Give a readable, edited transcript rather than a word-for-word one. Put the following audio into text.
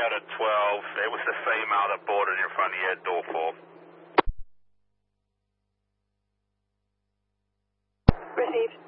out at 12. It was the female that boarded in front of you at door 4. Received.